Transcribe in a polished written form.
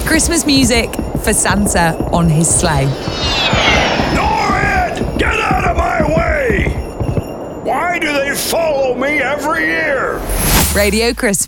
Christmas music for Santa on his sleigh. Norrid, get out of my way! Why do they follow me every year? Radio Christmas.